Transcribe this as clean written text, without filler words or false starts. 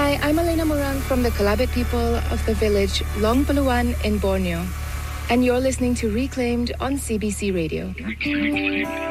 Hi, I'm Elena Morang from the Kalabit people of the village Long Baluan in Borneo. And you're listening to Reclaimed on CBC Radio.